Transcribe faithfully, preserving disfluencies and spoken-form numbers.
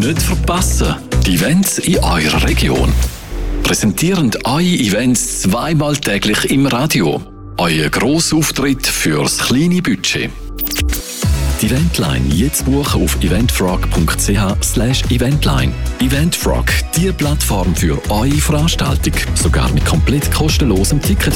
Nicht verpassen, die Events in eurer Region. Präsentieren eure Events zweimal täglich im Radio. Euer Grossauftritt fürs kleine Budget. Die Eventline jetzt buchen auf eventfrog.ch slash eventline. Eventfrog, die Plattform für eure Veranstaltung. Sogar mit komplett kostenlosem Ticket